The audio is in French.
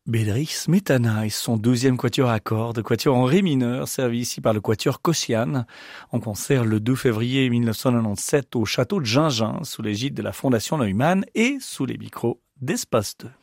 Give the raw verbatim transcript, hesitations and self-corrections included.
Bedřich Smetana et son deuxième quatuor à cordes, quatuor en ré mineur, servi ici par le quatuor Kosian, en concert le deux février mille neuf cent quatre-vingt-dix-sept au château de Gingin, sous l'égide de la Fondation Neumann et sous les micros d'Espace deux.